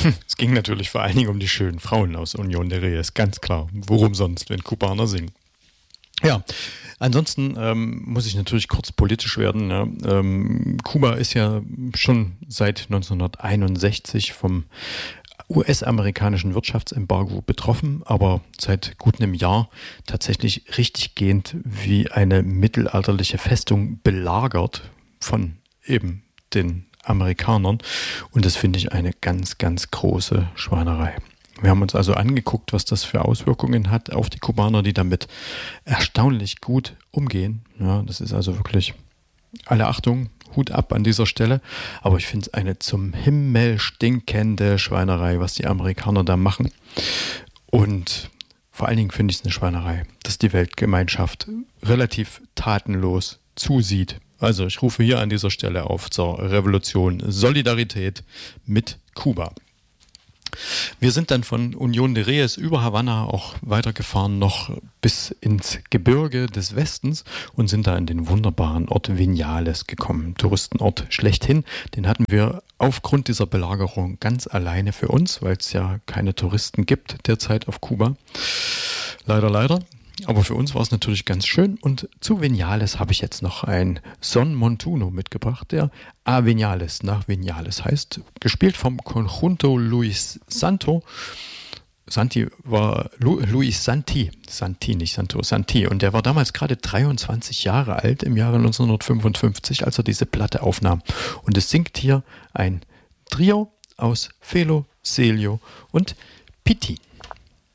Es ging natürlich vor allen Dingen um die schönen Frauen aus Unión de Reyes, ganz klar. Worum sonst, wenn Kubaner singen? Ja, ansonsten muss ich natürlich kurz politisch werden. Ja. Kuba ist ja schon seit 1961 vom US-amerikanischen Wirtschaftsembargo betroffen, aber seit gut einem Jahr tatsächlich richtig gehend wie eine mittelalterliche Festung belagert von eben den Amerikanern. Und das finde ich eine ganz, ganz große Schweinerei. Wir haben uns also angeguckt, was das für Auswirkungen hat auf die Kubaner, die damit erstaunlich gut umgehen. Ja, das ist also wirklich alle Achtung, Hut ab an dieser Stelle. Aber ich finde es eine zum Himmel stinkende Schweinerei, was die Amerikaner da machen. Und vor allen Dingen finde ich es eine Schweinerei, dass die Weltgemeinschaft relativ tatenlos zusieht. Also ich rufe hier an dieser Stelle auf zur Revolution Solidarität mit Kuba. Wir sind dann von Unión de Reyes über Havanna auch weitergefahren, noch bis ins Gebirge des Westens und sind da in den wunderbaren Ort Vinales gekommen. Touristenort schlechthin. Den hatten wir aufgrund dieser Belagerung ganz alleine für uns, weil es ja keine Touristen gibt derzeit auf Kuba. Leider, leider. Aber für uns war es natürlich ganz schön und zu Vinales habe ich jetzt noch ein Son Montuno mitgebracht, der A Vinales nach Vinales heißt, gespielt vom Conjunto Luis Santo. Santi war Luis Santi, nicht Santo, Santi. Und der war damals gerade 23 Jahre alt im Jahre 1955, als er diese Platte aufnahm. Und es singt hier ein Trio aus Felo, Celio und Pitin.